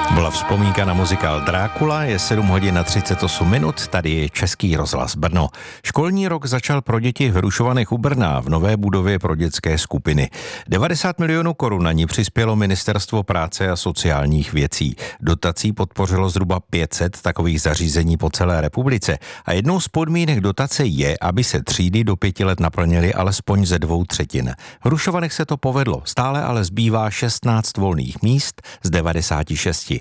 Byla vzpomínka na muzikál Drákula, je 7 hodin a 38 minut, tady je Český rozhlas Brno. Školní rok začal pro děti v Hrušovanech u Brna v nové budově pro dětské skupiny. 90 milionů korun na ní přispělo Ministerstvo práce a sociálních věcí. Dotací podpořilo zhruba 500 takových zařízení po celé republice a jednou z podmínek dotace je, aby se třídy do 5 let naplnily alespoň ze 2/3. V Hrušovanech se to povedlo, stále ale zbývá 16 volných míst z 96.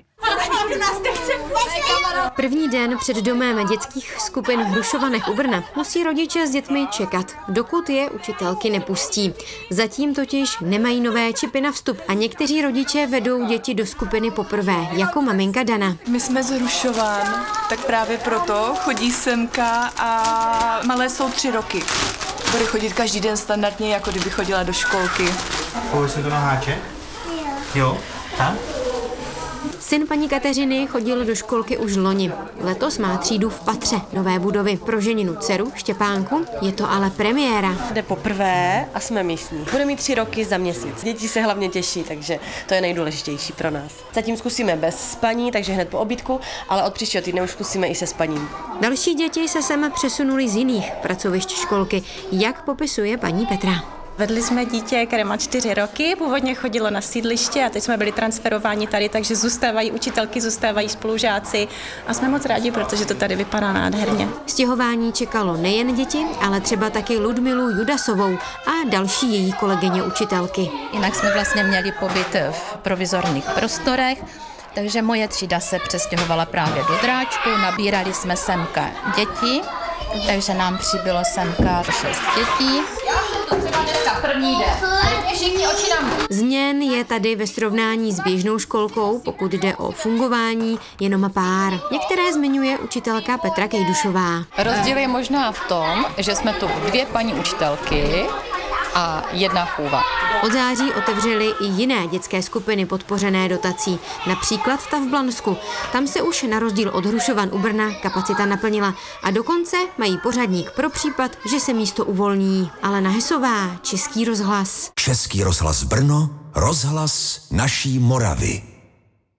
První den před domem dětských skupin v Hrušovanech u Brna musí rodiče s dětmi čekat, dokud je učitelky nepustí. Zatím totiž nemají nové čipy na vstup a někteří rodiče vedou děti do skupiny poprvé, jako maminka Dana. My jsme z Hrušovan, tak právě proto chodí semka a malé jsou 3 roky. Bude chodit každý den standardně, jako kdyby chodila do školky. Použij se to na háček? Jo. Tam? Syn paní Kateřiny chodil do školky už loni. Letos má třídu v patře nové budovy. Pro ženinu dceru Štěpánku je to ale premiéra. Jde poprvé a jsme místní. Bude mít 3 roky za měsíc. Děti se hlavně těší, takže to je nejdůležitější pro nás. Zatím zkusíme bez spaní, takže hned po obídku, ale od příštího týdne už zkusíme i se spaním. Další děti se sem přesunuli z jiných pracovišť školky, jak popisuje paní Petra. Vedli jsme dítě, které má 4 roky, původně chodilo na sídliště a teď jsme byli transferováni tady, takže zůstávají učitelky, zůstávají spolužáci a jsme moc rádi, protože to tady vypadá nádherně. Stěhování čekalo nejen děti, ale třeba taky Ludmilu Judasovou a další její kolegyně učitelky. Jinak jsme vlastně měli pobyt v provizorních prostorech, takže moje třída se přestěhovala právě do Dráčku, nabírali jsme semka děti, takže nám přibylo semka 6 dětí. První den. Změn je tady ve srovnání s běžnou školkou, pokud jde o fungování, jenom pár. Některé zmiňuje učitelka Petra Kejdušová. Rozdíl je možná v tom, že jsme tu 2 paní učitelky a 1 chůva. Od září otevřely i jiné dětské skupiny podpořené dotací, například ta v Blansku. Tam se už na rozdíl od Hrušovan u Brna kapacita naplnila a dokonce mají pořadník pro případ, že se místo uvolní. Alena Hesová, Český rozhlas. Český rozhlas Brno, rozhlas naší Moravy.